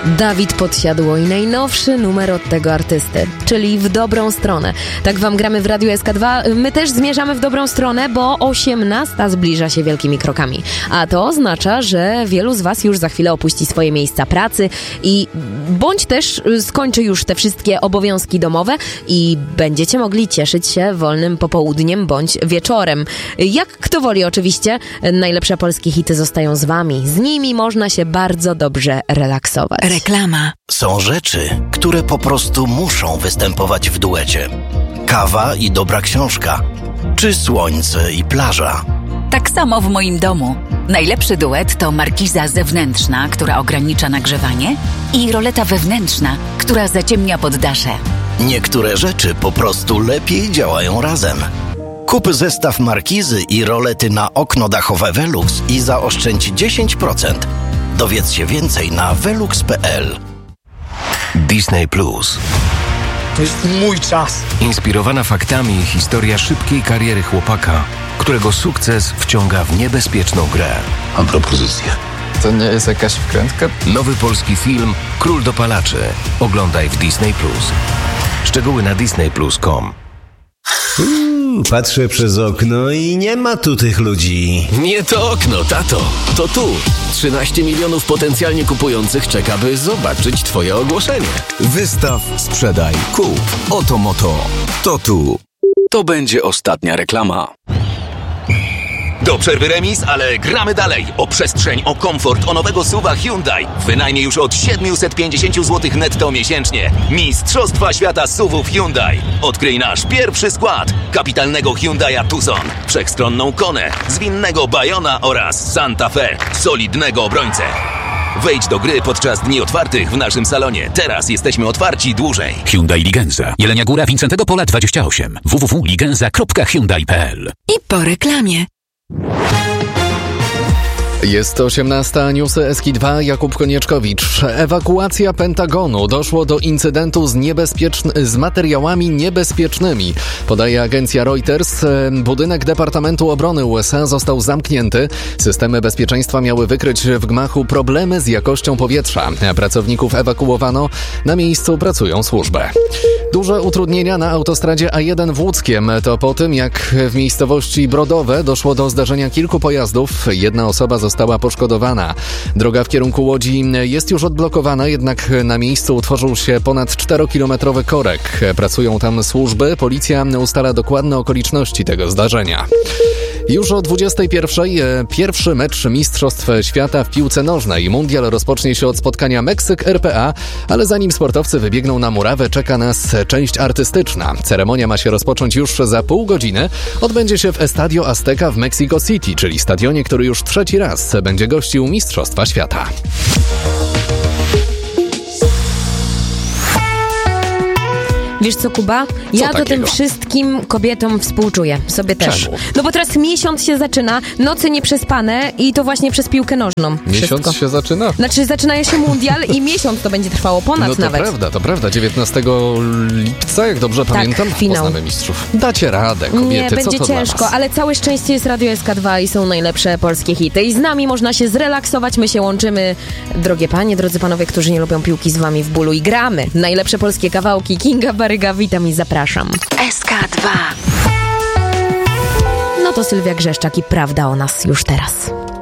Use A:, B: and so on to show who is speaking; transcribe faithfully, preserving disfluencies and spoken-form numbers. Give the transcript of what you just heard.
A: Dawid Podsiadło i najnowszy numer od tego artysty, czyli w dobrą stronę. Tak wam gramy w Radiu S K dwa. My też zmierzamy w dobrą stronę, bo osiemnasta zbliża się wielkimi krokami. A to oznacza, że wielu z was już za chwilę opuści swoje miejsca pracy i bądź też skończy już te wszystkie obowiązki domowe i będziecie mogli cieszyć się wolnym popołudniem bądź wieczorem. Jak kto woli oczywiście, najlepsze polskie hity zostają z wami. Z nimi można się bardzo dobrze relaksować.
B: Reklama.
C: Są rzeczy, które po prostu muszą występować w duecie. Kawa i dobra książka, czy słońce i plaża.
B: Tak samo w moim domu. Najlepszy duet to markiza zewnętrzna, która ogranicza nagrzewanie, i roleta wewnętrzna, która zaciemnia poddasze.
C: Niektóre rzeczy po prostu lepiej działają razem. Kup zestaw markizy i rolety na okno dachowe Velux i zaoszczędź dziesięć procent. Dowiedz się więcej na velux kropka p l. Disney Plus.
D: To jest mój czas.
E: Inspirowana faktami historia szybkiej kariery chłopaka, którego sukces wciąga w niebezpieczną grę.
F: Mam propozycję.
G: To nie jest jakaś wkrętka?
E: Nowy polski film Król dopalaczy. Oglądaj w Disney Plus. Szczegóły na disney plus kropka com.
H: Uuu, patrzę przez okno i nie ma tu tych ludzi.
I: Nie to okno, tato. To tu. trzynaście milionów potencjalnie kupujących czeka, by zobaczyć twoje ogłoszenie.
J: Wystaw, sprzedaj, kup. Oto moto. To tu.
I: To będzie ostatnia reklama. Do przerwy remis, ale gramy dalej. O przestrzeń, o komfort, o nowego suwa Hyundai. Wynajmie już od siedemset pięćdziesiąt złotych netto miesięcznie. Mistrzostwa świata suwów Hyundai. Odkryj nasz pierwszy skład. Kapitalnego Hyundai'a Tucson, wszechstronną Konę, zwinnego Bayona oraz Santa Fe, solidnego obrońcę. Wejdź do gry podczas dni otwartych w naszym salonie. Teraz jesteśmy otwarci dłużej.
K: Hyundai Ligenza. Jelenia Góra, Wincentego Pola dwadzieścia osiem. w w w kropka ligenza kropka hyundai kropka p l.
B: I po reklamie.
L: Jest osiemnasta, newsy S K dwa, Jakub Konieczkowicz. Ewakuacja Pentagonu. Doszło do incydentu z, niebezpieczn- z materiałami niebezpiecznymi. Podaje agencja Reuters. Budynek Departamentu Obrony U S A został zamknięty. Systemy bezpieczeństwa miały wykryć w gmachu problemy z jakością powietrza. Pracowników ewakuowano. Na miejscu pracują służby. Duże utrudnienia na autostradzie A jeden w Łódzkiem. To po tym, jak w miejscowości Brodowe doszło do zdarzenia kilku pojazdów. Jedna osoba została poszkodowana. Droga w kierunku Łodzi jest już odblokowana, jednak na miejscu utworzył się ponad czterokilometrowy korek. Pracują tam służby. Policja ustala dokładne okoliczności tego zdarzenia. Już o dwudziestej pierwszej pierwszy mecz Mistrzostw Świata w piłce nożnej. Mundial rozpocznie się od spotkania Meksyk-R P A, ale zanim sportowcy wybiegną na murawę, czeka nas część artystyczna. Ceremonia ma się rozpocząć już za pół godziny. Odbędzie się w Estadio Azteca w Mexico City, czyli stadionie, który już trzeci raz będzie gościł Mistrzostwa Świata.
A: Wiesz co, Kuba? Ja
L: co
A: to tym wszystkim kobietom współczuję. Sobie też.
L: Czemu?
A: No bo teraz miesiąc się zaczyna, noce nieprzespane i to właśnie przez piłkę nożną.
L: Miesiąc
A: Wszystko.
L: się zaczyna?
A: Znaczy zaczyna się mundial i miesiąc to będzie trwało, ponad
L: no to
A: nawet.
L: prawda, to prawda. dziewiętnastego lipca, jak dobrze
A: tak,
L: pamiętam,
A: finał.
L: poznamy mistrzów. Dacie radę, kobiety,
A: Nie,
L: co
A: będzie
L: to
A: ciężko,
L: dla was?
A: ale całe szczęście jest Radio S K dwa i są najlepsze polskie hity. I z nami można się zrelaksować, my się łączymy. Drogie panie, drodzy panowie, którzy nie lubią piłki, z wami w bólu i gramy. Najlepsze polskie kawałki. Kinga Baryga, witam i zapraszam.
B: S K dwa.
A: No to Sylwia Grzeszczak i prawda o nas już teraz.